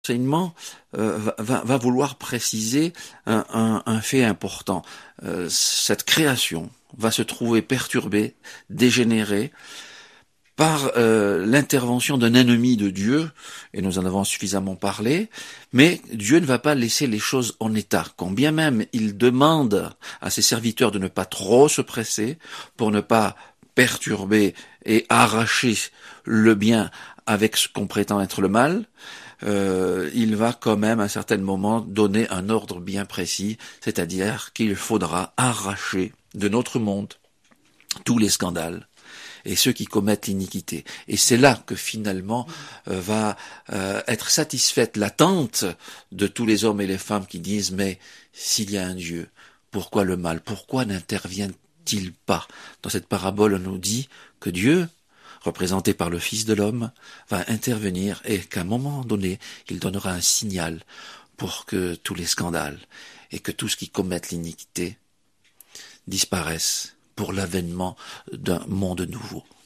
L'enseignement va vouloir préciser un fait important. Cette création va se trouver perturbée, dégénérée, par l'intervention d'un ennemi de Dieu, et nous en avons suffisamment parlé, mais Dieu ne va pas laisser les choses en état, quand bien même il demande à ses serviteurs de ne pas trop se presser, pour ne pas perturber et arracher le bien avec ce qu'on prétend être le mal. Il va quand même à un certain moment donner un ordre bien précis, c'est-à-dire qu'il faudra arracher de notre monde tous les scandales et ceux qui commettent l'iniquité. Et c'est là que finalement va être satisfaite l'attente de tous les hommes et les femmes qui disent « Mais s'il y a un Dieu, pourquoi le mal? Pourquoi n'intervient-il pas ?» Dans cette parabole, on nous dit que Dieu, représenté par le Fils de l'homme, va intervenir et qu'à un moment donné, il donnera un signal pour que tous les scandales et que tout ce qui commettent l'iniquité disparaissent pour l'avènement d'un monde nouveau.